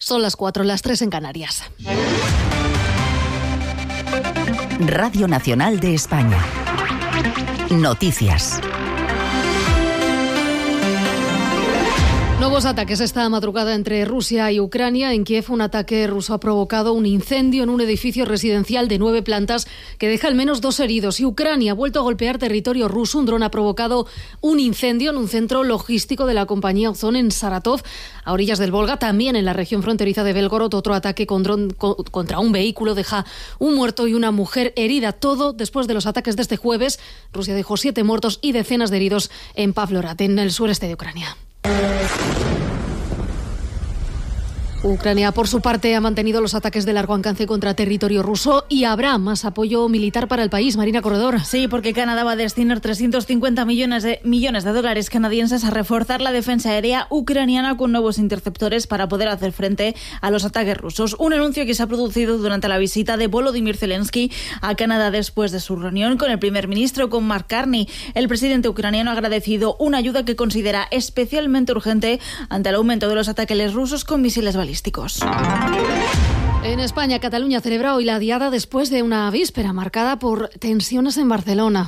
Son las 4, las 3 en Canarias. Radio Nacional de España. Noticias. Nuevos ataques esta madrugada entre Rusia y Ucrania. En Kiev, un ataque ruso ha provocado un incendio en un edificio residencial de 9 plantas que deja al menos 2 heridos. Y Ucrania ha vuelto a golpear territorio ruso. Un dron ha provocado un incendio en un centro logístico de la compañía Ozon en Saratov, a orillas del Volga. También en la región fronteriza de Belgorod, otro ataque con dron contra un vehículo deja un muerto y una mujer herida. Todo después de los ataques de este jueves. Rusia dejó 7 muertos y decenas de heridos en Pavlograd, en el sureste de Ucrania. Ucrania, por su parte, ha mantenido los ataques de largo alcance contra territorio ruso y habrá más apoyo militar para el país. Marina Corredor. Sí, porque Canadá va a destinar 350 millones de dólares canadienses a reforzar la defensa aérea ucraniana con nuevos interceptores para poder hacer frente a los ataques rusos. Un anuncio que se ha producido durante la visita de Volodymyr Zelensky a Canadá después de su reunión con el primer ministro, con Mark Carney. El presidente ucraniano ha agradecido una ayuda que considera especialmente urgente ante el aumento de los ataques rusos con misiles balísticos. En España, Cataluña celebra hoy la diada después de una víspera marcada por tensiones en Barcelona.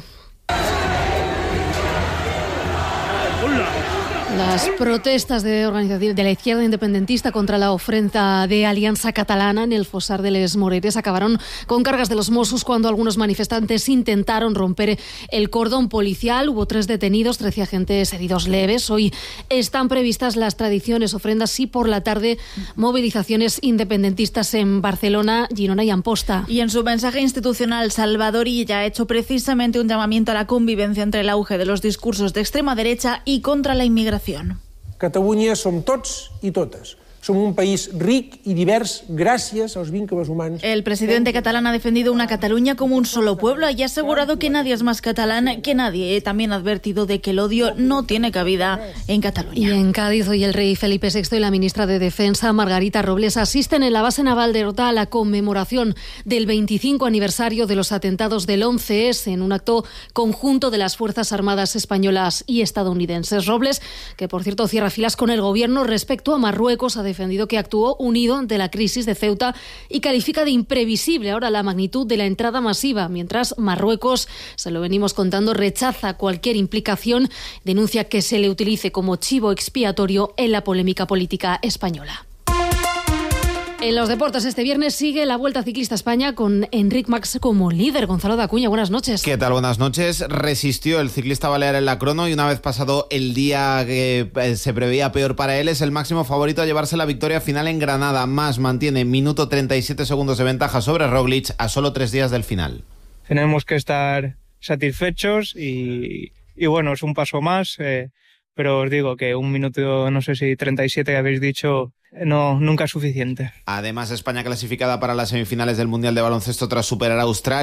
Las protestas de organización de la izquierda independentista contra la ofrenda de Alianza Catalana en el Fossar de les Moreres acabaron con cargas de los Mossos cuando algunos manifestantes intentaron romper el cordón policial. Hubo 3 detenidos, 13 agentes heridos leves. Hoy están previstas las tradiciones ofrendas y por la tarde movilizaciones independentistas en Barcelona, Girona y Amposta. Y en su mensaje institucional, Salvador Illa ha hecho precisamente un llamamiento a la convivencia entre el auge de los discursos de extrema derecha y contra la inmigración. Catalunya som tots i totes. Som un país ric y divers gracias a los vínculos humanos. El presidente catalán ha defendido una Cataluña como un solo pueblo y ha asegurado que nadie es más catalán que nadie. También ha advertido de que el odio no tiene cabida en Cataluña. Y en Cádiz, hoy el rey Felipe VI y la ministra de Defensa, Margarita Robles, asisten en la base naval de Rota a la conmemoración del 25 aniversario de los atentados del 11S en un acto conjunto de las Fuerzas Armadas españolas y estadounidenses. Robles, que por cierto cierra filas con el gobierno respecto a Marruecos, ha defendido que actuó unido ante la crisis de Ceuta y califica de imprevisible ahora la magnitud de la entrada masiva, mientras Marruecos, se lo venimos contando, rechaza cualquier implicación, denuncia que se le utilice como chivo expiatorio en la polémica política española. En los deportes, este viernes sigue la Vuelta Ciclista a España con Enric Mas como líder. Gonzalo Dacuña, buenas noches. ¿Qué tal? Buenas noches. Resistió el ciclista balear en la crono y una vez pasado el día que se preveía peor para él, es el máximo favorito a llevarse la victoria final en Granada. Mas mantiene minuto 37 segundos de ventaja sobre Roglic a solo 3 días del final. Tenemos que estar satisfechos y bueno, es un paso más, pero os digo que un minuto, no sé si 37 que habéis dicho, no, nunca es suficiente. Además, España clasificada para las semifinales del Mundial de Baloncesto tras superar a Australia.